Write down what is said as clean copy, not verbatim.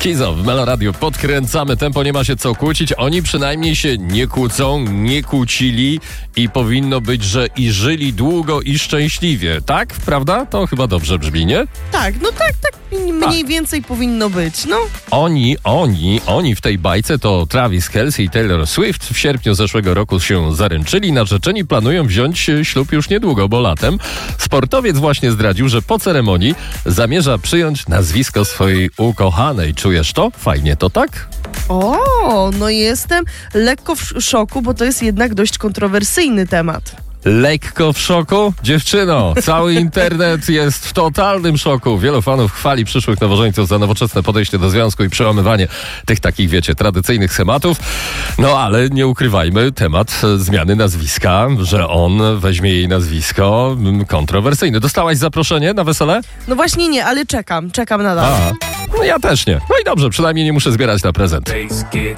Kizo w Meloradiu. Podkręcamy tempo, nie ma się co kłócić. Oni przynajmniej się nie kłócą, nie kłócili i powinno być, że i żyli długo i szczęśliwie. Tak? Prawda? To chyba dobrze brzmi, nie? Tak, no tak mniej więcej powinno być, no. Oni w tej bajce to Travis Kelce i Taylor Swift w sierpniu zeszłego roku się zaręczyli. Narzeczeni planują wziąć ślub już niedługo, bo latem. Sportowiec właśnie zdradził, że po ceremonii zamierza przyjąć nazwisko swojej ukochanej. Czujesz to? Fajnie to, tak? O, no jestem lekko w szoku, bo to jest jednak dość kontrowersyjny temat. Lekko w szoku? Dziewczyno, cały internet jest w totalnym szoku. Wielu fanów chwali przyszłych nowożeńców za nowoczesne podejście do związku i przełamywanie tych takich, wiecie, tradycyjnych schematów. No ale nie ukrywajmy, temat zmiany nazwiska, że on weźmie jej nazwisko, kontrowersyjny. Dostałaś zaproszenie na wesele? No właśnie nie, ale czekam nadal. No ja też nie. No i dobrze, przynajmniej nie muszę zbierać na prezent.